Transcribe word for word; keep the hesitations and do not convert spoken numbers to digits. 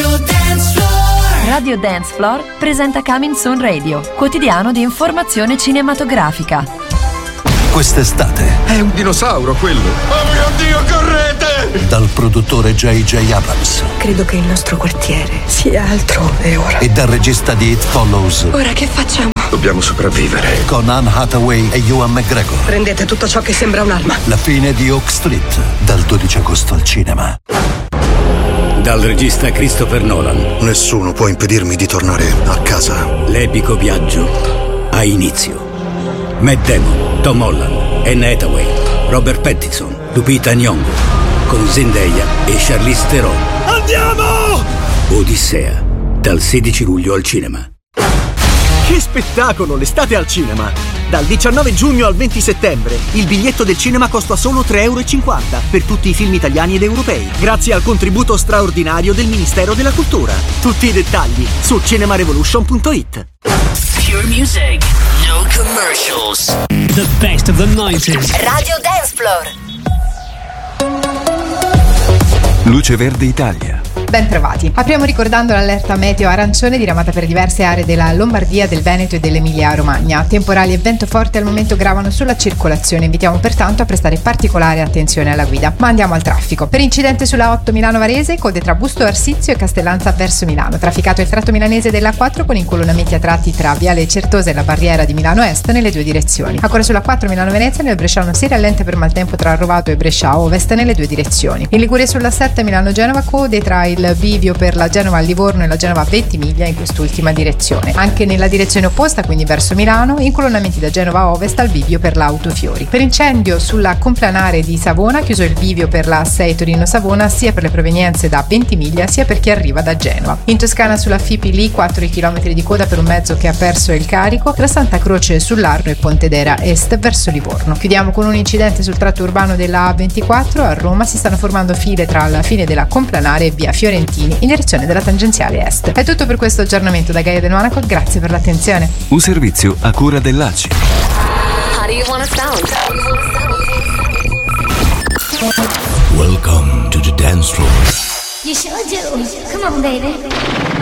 Radio Dance Floor. Radio Dance Floor presenta Coming Soon Radio, quotidiano di informazione cinematografica. Quest'estate è un dinosauro quello. Oh mio Dio, correte! Dal produttore J J Abrams. Credo che il nostro quartiere sia altrove ora. E dal regista di It Follows. Ora che facciamo? Dobbiamo sopravvivere. Con Anne Hathaway e Ewan McGregor. Prendete tutto ciò che sembra un'arma. La fine di Oak Street, dal dodici agosto al cinema. Dal regista Christopher Nolan. Nessuno può impedirmi di tornare a casa. L'epico viaggio ha inizio. Matt Damon, Tom Holland, Anne Hathaway, Robert Pattinson, Lupita Nyong'o, con Zendaya e Charlize Theron. Andiamo! Odissea, dal sedici luglio al cinema. Che spettacolo, l'estate al cinema! Dal diciannove giugno al venti settembre il biglietto del cinema costa solo tre e cinquanta euro per tutti i film italiani ed europei, grazie al contributo straordinario del Ministero della Cultura. Tutti i dettagli su cinemarevolution punto it. Pure music, no commercials. The best of the nineties. Radio Dance Floor. Luce Verde Italia. Ben trovati. Apriamo ricordando l'allerta meteo arancione diramata per diverse aree della Lombardia, del Veneto e dell'Emilia Romagna. Temporali e vento forte al momento gravano sulla circolazione. Invitiamo pertanto a prestare particolare attenzione alla guida. Ma andiamo al traffico. Per incidente sulla otto Milano Varese, code tra Busto Arsizio e Castellanza verso Milano. Trafficato il tratto milanese dell'A quattro con incolonnamenti a tratti tra Viale Certosa e la barriera di Milano Est nelle due direzioni. Ancora sulla quattro Milano Venezia, nel Bresciano si rallenta per maltempo tra Rovato e Brescia Ovest nelle due direzioni. In Liguria sulla sette Milano Genova, code tra il bivio per la Genova Livorno e la Genova Ventimiglia in quest'ultima direzione. Anche nella direzione opposta, quindi verso Milano, incolonnamenti da Genova Ovest al bivio per la Autofiori. Per incendio sulla complanare di Savona, chiuso il bivio per la sei Torino-Savona sia per le provenienze da Ventimiglia sia per chi arriva da Genova. In Toscana sulla Fipili quattro chilometri di coda per un mezzo che ha perso il carico tra Santa Croce sull'Arno e Pontedera Est verso Livorno. Chiudiamo con un incidente sul tratto urbano della A ventiquattro. A Roma si stanno formando file tra la fine della complanare e via Fiorentini in direzione della tangenziale est. È tutto per questo aggiornamento da Gaia del Monaco, grazie per l'attenzione. Un servizio a cura dell'A C I. How do you want to sound? Welcome to the dance floor. You sure do. Come on, baby.